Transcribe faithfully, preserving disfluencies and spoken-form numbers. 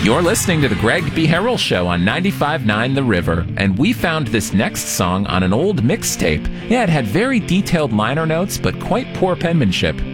You're listening to the Greg B. Harrell Show on ninety-five point nine The River, and we found this next song on an old mixtape. Yeah, it had very detailed liner notes, but quite poor penmanship.